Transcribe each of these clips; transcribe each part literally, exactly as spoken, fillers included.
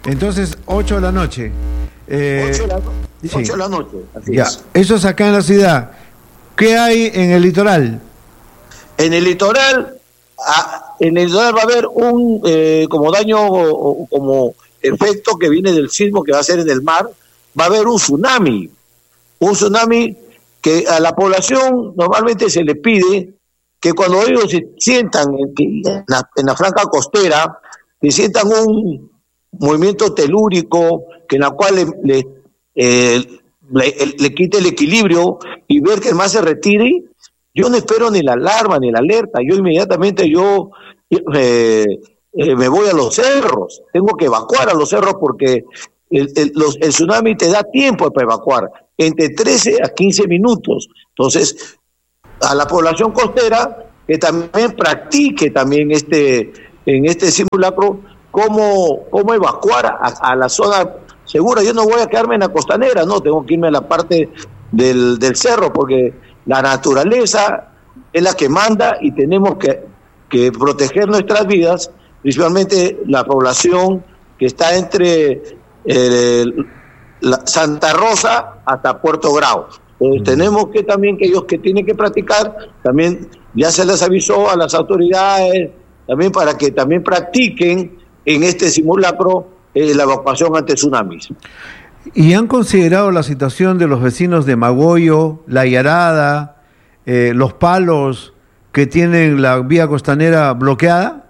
Entonces, ocho de la noche. Eh, ocho de la, sí. ocho de la noche. Así ya. Es. Eso es acá en la ciudad. ¿Qué hay en el litoral? En el litoral, a, en el litoral va a haber un eh, como daño o, o como efecto que viene del sismo que va a ser en el mar. Va a haber un tsunami. Un tsunami que a la población normalmente se le pide que cuando ellos se sientan en, en, la, en la franja costera, que sientan un movimiento telúrico que en la cual le, le, eh, le, le quite el equilibrio y ver que el mar se retire. Yo no espero ni la alarma ni la alerta, yo inmediatamente yo eh, eh, me voy a los cerros, tengo que evacuar a los cerros porque el, el, los, el tsunami te da tiempo para evacuar, entre trece a quince minutos. Entonces, a la población costera que también practique también este en este simulacro cómo, cómo evacuar a, a la zona segura. Yo no voy a quedarme en la costanera, no, tengo que irme a la parte del, del cerro porque la naturaleza es la que manda y tenemos que, que proteger nuestras vidas, principalmente la población que está entre eh, la Santa Rosa hasta Puerto Grau. Entonces, tenemos que también, que ellos que tienen que practicar, también ya se les avisó a las autoridades, también para que también practiquen en este simulacro eh, la evacuación ante tsunamis. ¿Y han considerado la situación de los vecinos de Magoyo, La Yarada, eh, Los Palos, que tienen la vía costanera bloqueada?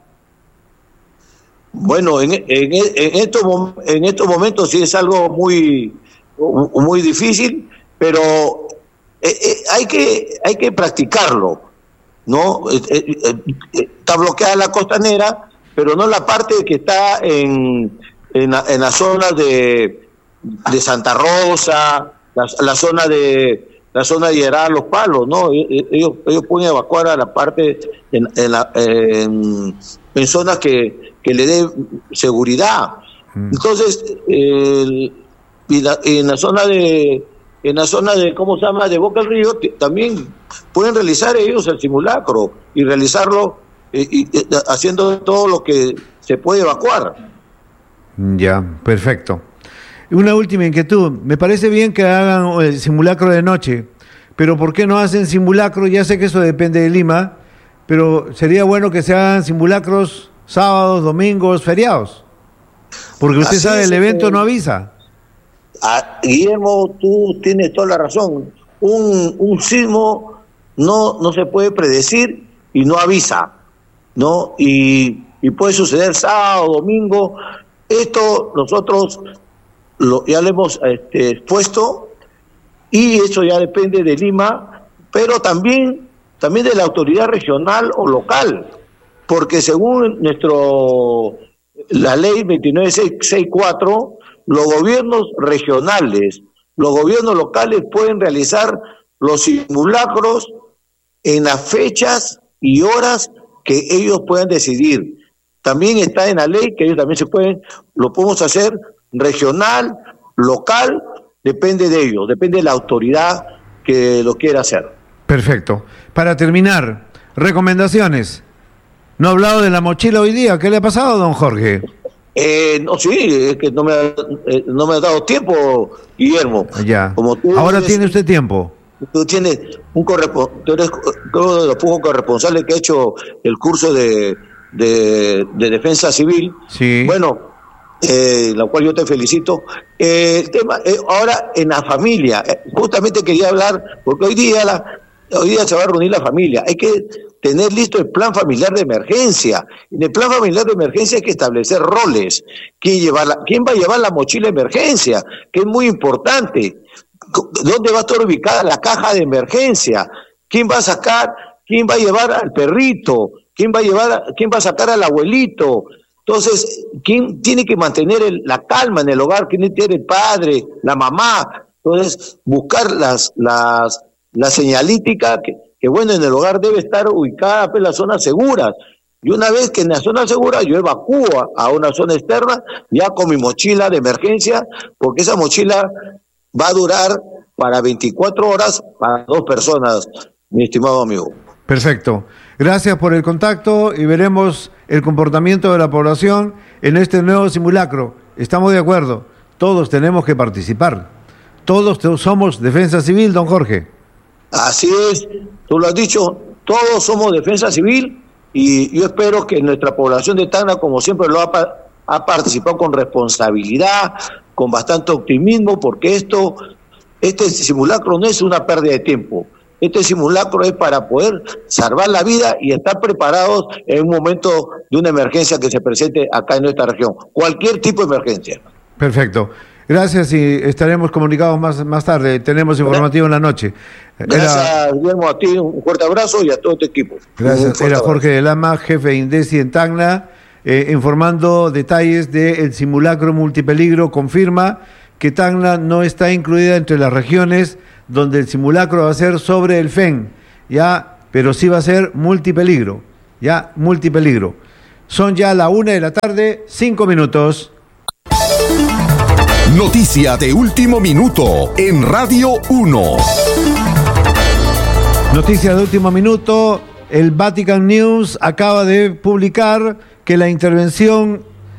Bueno, en, en, en, estos, en estos momentos sí es algo muy, muy difícil, pero eh, eh, hay que hay que practicarlo, ¿no? Eh, eh, eh, está bloqueada la costanera, pero no la parte que está en, en, la, en la zona de, de Santa Rosa, la, la zona de la zona de Yerá, Los Palos, ¿no? Ellos, ellos pueden evacuar a la parte en, en, la, en, en zonas que, que le dé seguridad. Mm. Entonces, eh, y la, en la zona de en la zona de, ¿cómo se llama?, de Boca del Río, t- también pueden realizar ellos el simulacro y realizarlo eh, y, eh, haciendo todo lo que se puede evacuar. Ya, perfecto. Una última inquietud. Me parece bien que hagan el simulacro de noche, pero ¿por qué no hacen simulacro? Ya sé que eso depende de Lima, pero sería bueno que se hagan simulacros sábados, domingos, feriados. Porque usted Así sabe, es, el evento eh, no avisa. Ah, Guillermo, tú tienes toda la razón. Un, un sismo no, no se puede predecir y no avisa, ¿no? Y, y puede suceder sábado, domingo. Esto nosotros lo, ya lo hemos este, expuesto y eso ya depende de Lima, pero también, también de la autoridad regional o local, porque según nuestro la ley veintinueve seiscientos sesenta y cuatro, los gobiernos regionales, los gobiernos locales pueden realizar los simulacros en las fechas y horas que ellos puedan decidir. También está en la ley que ellos también se pueden, lo podemos hacer regional, local, depende de ellos, depende de la autoridad que lo quiera hacer. Perfecto. Para terminar, recomendaciones. No ha hablado de la mochila hoy día. ¿Qué le ha pasado, don Jorge? Eh, no, sí, es que no me, ha, eh, no me ha dado tiempo, Guillermo. Ya. Como tú Ahora eres, tiene usted tiempo. Tú tienes un corresponsal, tú eres uno de los pocos corresponsales que ha hecho el curso de, de, de defensa civil. Sí. Bueno, eh, la cual yo te felicito. Eh, el tema, eh, ahora en la familia, eh, justamente quería hablar, porque hoy día la, hoy día se va a reunir la familia. Hay que tener listo el plan familiar de emergencia. En el plan familiar de emergencia hay que establecer roles. ¿Quién, lleva la, quién va a llevar la mochila de emergencia? Que es muy importante. ¿Dónde va a estar ubicada la caja de emergencia? ¿Quién va a sacar? ¿Quién va a llevar al perrito? ¿Quién va a llevar? ¿Quién va a sacar al abuelito? Entonces, ¿quién tiene que mantener el, la calma en el hogar? ¿Quién tiene el padre, la mamá? Entonces, buscar las las la señalítica que que bueno, en el hogar debe estar ubicada en las zonas seguras. Y una vez que en la zona segura yo evacúo a, a una zona externa, ya con mi mochila de emergencia, porque esa mochila va a durar para veinticuatro horas para dos personas, mi estimado amigo. Perfecto. Gracias por el contacto y veremos el comportamiento de la población en este nuevo simulacro estamos de acuerdo, todos tenemos que participar. Todos somos defensa civil, don Jorge. Así es, tú lo has dicho, todos somos defensa civil y yo espero que nuestra población de Tacna, como siempre lo ha, ha participado con responsabilidad, con bastante optimismo, porque esto, este simulacro no es una pérdida de tiempo. Este simulacro es para poder salvar la vida y estar preparados en un momento de una emergencia que se presente acá en nuestra región. Cualquier tipo de emergencia. Perfecto. Gracias y estaremos comunicados más, más tarde. Tenemos informativo en la noche. Gracias, Era... Guillermo, a ti un fuerte abrazo y a todo tu equipo. Gracias. Era Jorge de Lama, jefe de INDECI en Tacna, eh, informando detalles del simulacro multipeligro. Confirma que Tacna no está incluida entre las regiones donde el simulacro va a ser sobre el F E N, ya, pero sí va a ser multipeligro, ya, multipeligro. Son ya la una de la tarde, cinco minutos. Noticia de último minuto en Radio uno. Noticia de último minuto, el Vatican News acaba de publicar que la intervención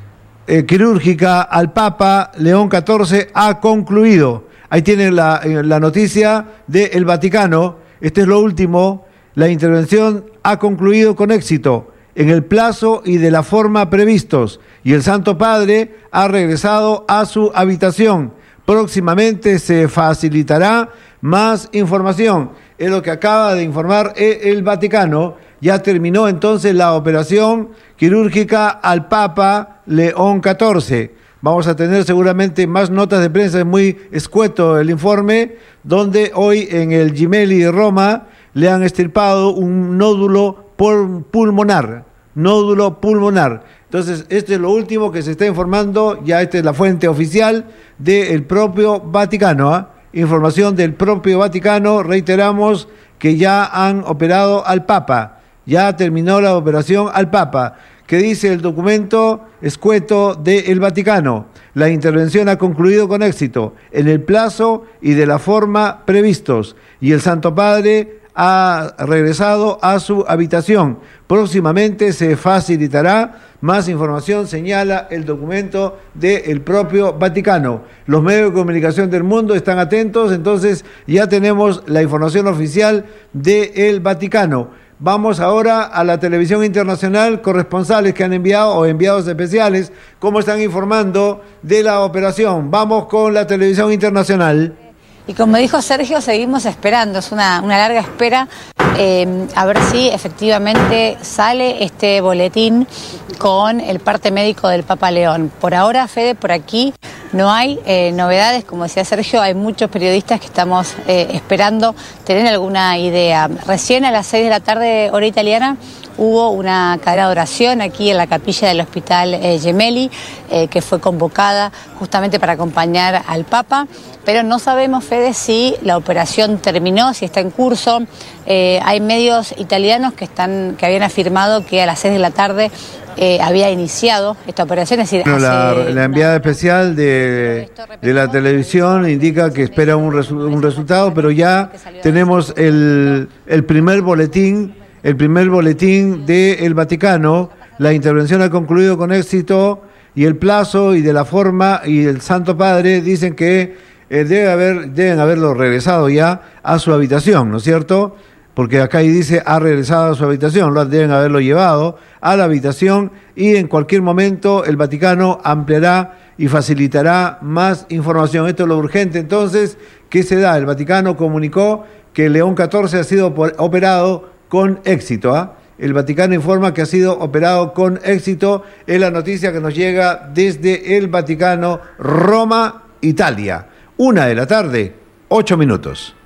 eh, quirúrgica al Papa León catorce ha concluido. Ahí tienen la, la noticia del Vaticano. Este es lo último. La intervención ha concluido con éxito en el plazo y de la forma previstos, y el Santo Padre ha regresado a su habitación. Próximamente se facilitará más información. Es lo que acaba de informar el Vaticano. Ya terminó entonces la operación quirúrgica al Papa León catorce. Vamos a tener seguramente más notas de prensa, es muy escueto el informe, donde hoy en el Gemelli de Roma le han extirpado un nódulo pulmonar, nódulo pulmonar. Entonces, esto es lo último que se está informando, ya esta es la fuente oficial del propio Vaticano, ¿eh? Información del propio Vaticano, reiteramos que ya han operado al Papa, ya terminó la operación al Papa. ¿Qué dice el documento escueto del Vaticano? La intervención ha concluido con éxito, en el plazo y de la forma previstos, y el Santo Padre ha regresado a su habitación. Próximamente se facilitará más información, señala el documento del propio Vaticano. Los medios de comunicación del mundo están atentos, entonces ya tenemos la información oficial del Vaticano. Vamos ahora a la televisión internacional, corresponsales que han enviado o enviados especiales, cómo están informando de la operación. Vamos con la televisión internacional. Y como dijo Sergio, seguimos esperando, es una, una larga espera, eh, a ver si efectivamente sale este boletín con el parte médico del Papa León. Por ahora, Fede, por aquí no hay eh, novedades, como decía Sergio, hay muchos periodistas que estamos eh, esperando tener alguna idea. Recién a las seis de la tarde, hora italiana, hubo una cadena de oración aquí en la capilla del Hospital eh, Gemelli, eh, que fue convocada justamente para acompañar al Papa, pero no sabemos, Fede, si la operación terminó, si está en curso. Eh, hay medios italianos que, están, que habían afirmado que a las seis de la tarde eh, había iniciado esta operación. Es decir, bueno, hace la, la enviada una... especial de, de la televisión indica que espera un, resu un resultado, pero ya tenemos el, el primer boletín El primer boletín del Vaticano. La intervención ha concluido con éxito y el plazo y de la forma, y el Santo Padre dicen que eh, debe haber, deben haberlo regresado ya a su habitación, ¿no es cierto? Porque acá ahí dice ha regresado a su habitación, lo deben haberlo llevado a la habitación y en cualquier momento el Vaticano ampliará y facilitará más información. Esto es lo urgente entonces. ¿Qué se da? El Vaticano comunicó que León catorce ha sido operado con éxito. ¿eh? El Vaticano informa que ha sido operado con éxito. Es la noticia que nos llega desde el Vaticano, Roma, Italia. Una de la tarde, ocho minutos.